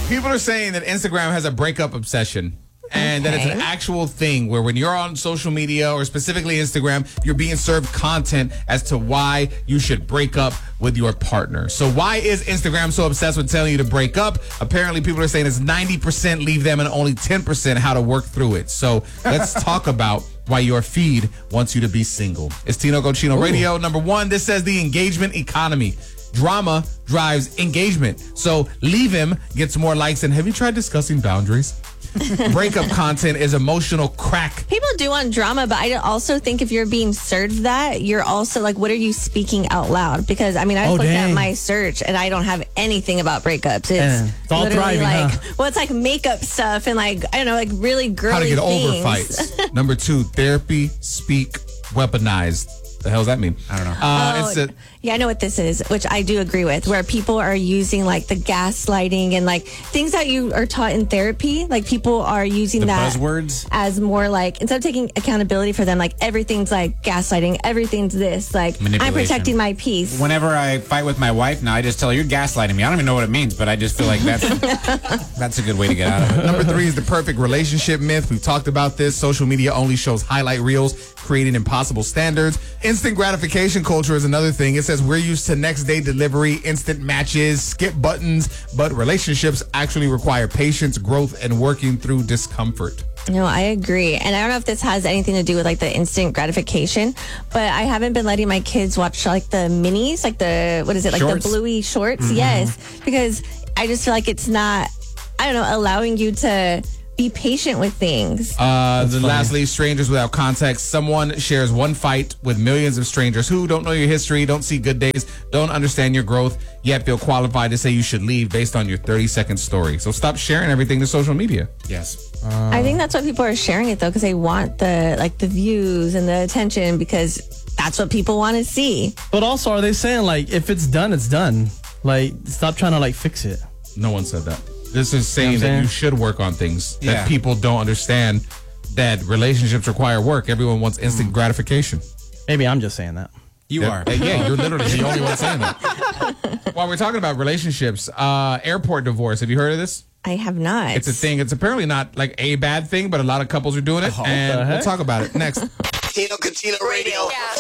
People are saying that Instagram has a breakup obsession. And that it's an actual thing where when you're on social media or specifically Instagram, you're being served content as to why you should break up with your partner. So why is Instagram so obsessed with telling you to break up? Apparently people are saying it's 90% leave them and only 10% how to work through it. So let's talk about why your feed wants you to be single. It's Tino Cochino Radio. Number one, this says the engagement economy. Drama drives engagement. So leave him gets more likes than have you tried discussing boundaries? Breakup content is emotional crack. People do want drama, but I also think if you're being served that, you're also like, what are you speaking out loud? Because, I mean, I looked at my search and I don't have anything about breakups. It's all literally thriving, well, it's like makeup stuff and like, I don't know, like really girly How to get things. over fights. Number two, therapy, speak, weaponized. The hell does that mean? I don't know. Yeah, I know what this is, which I do agree with, where people are using like the gaslighting and like things that you are taught in therapy. Like people are using that buzzwords as more like, instead of taking accountability for them, like everything's like gaslighting, everything's this, like I'm protecting my peace. Whenever I fight with my wife now, I just tell her, you're gaslighting me. I don't even know what it means, but I just feel like that's a good way to get out of it. Number three is the perfect relationship myth. We've talked about this. Social media only shows highlight reels, creating impossible standards. Instant gratification culture is another thing. It says we're used to next day delivery, instant matches, skip buttons, but relationships actually require patience, growth, and working through discomfort. No, I agree. And I don't know if this has anything to do with like the instant gratification, but I haven't been letting my kids watch like the minis, like the, what is it, like shorts? the bluey shorts. Yes, because I just feel like it's not, I don't know, allowing you to be patient with things. Lastly, strangers without context. Someone shares one fight with millions of strangers who don't know your history, don't see good days, don't understand your growth, yet feel qualified to say you should leave based on your 30-second story. So stop sharing everything to social media. Yes. I think that's why people are sharing it though, because they want the views and the attention, because that's what people want to see. But also, are they saying like, if it's done, it's done? Like, stop trying to like fix it. No one said that. This is saying that you should work on things that people don't understand, that relationships require work. Everyone wants instant gratification. Maybe I'm just saying that. You are. Yeah, you're literally the only one saying that. While we're talking about relationships, airport divorce. Have you heard of this? I have not. It's a thing. It's apparently not like a bad thing, but a lot of couples are doing it. And we'll talk about it next. Tino Cochino Radio.